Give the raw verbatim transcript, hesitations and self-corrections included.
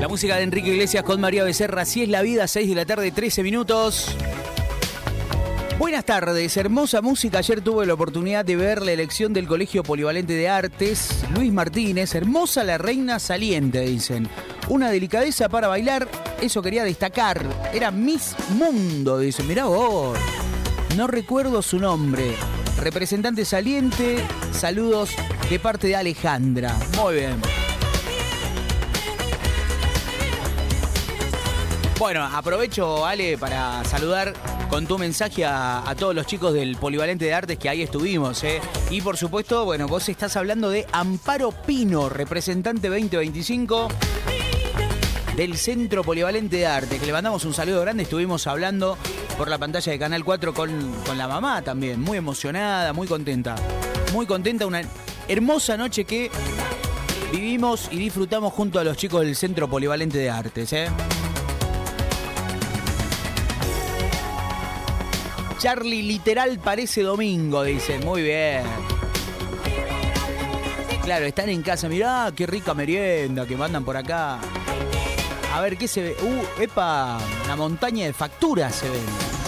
música de Enrique Iglesias con María Becerra. Así es la vida, seis de la tarde, trece minutos. Buenas tardes, hermosa música. Ayer tuve la oportunidad de ver la elección del Colegio Polivalente de Artes. Luis Martínez, hermosa la reina saliente, dicen. Una delicadeza para bailar, eso quería destacar. Era Miss Mundo, dicen. Mirá vos, no recuerdo su nombre. Representante saliente, saludos de parte de Alejandra. Muy bien. Bueno, aprovecho, Ale, para saludar con tu mensaje a, a todos los chicos del Polivalente de Artes que ahí estuvimos, ¿eh? Y por supuesto, bueno, vos estás hablando de Amparo Pino, representante veinte veinticinco del Centro Polivalente de Artes, que le mandamos un saludo grande. Estuvimos hablando por la pantalla de Canal cuatro con, con la mamá también, muy emocionada, muy contenta. Muy contenta, una hermosa noche que vivimos y disfrutamos junto a los chicos del Centro Polivalente de Artes, ¿eh? Charlie, literal parece domingo, dicen. Muy bien. Claro, están en casa. Mirá, qué rica merienda que mandan por acá. A ver, ¿qué se ve? Uh, epa, una montaña de facturas se ven.